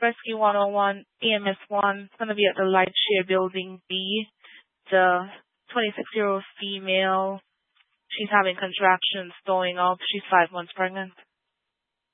Rescue 101, EMS 1. It's going to be at the Lightshare Building B. The 26-year-old female, she's having contractions, throwing up. She's 5 months pregnant.